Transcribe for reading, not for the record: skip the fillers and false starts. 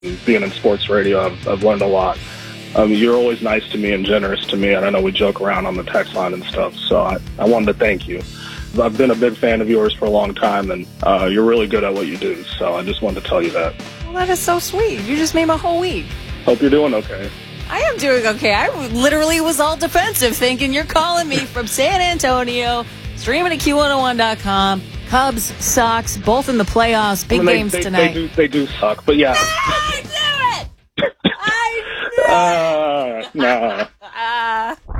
being in sports radio, I've learned a lot. You're always nice to me and generous to me, and I know we joke around on the text line and stuff, so I wanted to thank you. I've been a big fan of yours for a long time, and you're really good at what you do, so I just wanted to tell you that. Well, that is so sweet. You just made my whole week. Hope you're doing okay. I am doing okay. I literally was all defensive, thinking you're calling me from San Antonio, streaming at Q101.com. Cubs, Sox, both in the playoffs. Big games tonight. They do suck, but yeah. I knew it! I knew it! No.